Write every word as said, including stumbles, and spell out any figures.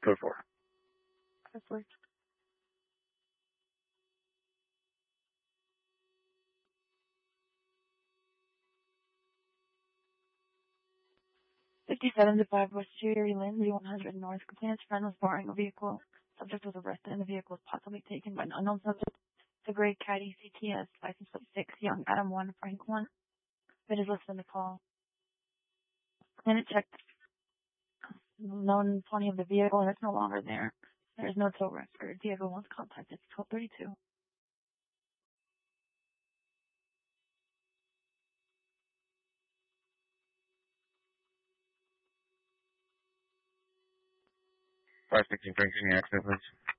Code four. Perfect. fifty-seven to five West Cherry Lane, Z one hundred North. Complainant's friend was borrowing a vehicle. Subject was arrested and the vehicle was possibly taken by an unknown subject. The gray Caddy C T S, license plate six, Young Adam one, Frank one. It is listed in the call. Complainant checked known plenty of the vehicle and it's no longer there. There is no tow record. Diego wants contact. It's twelve thirty-two. five sixteen Frank, any accident, please?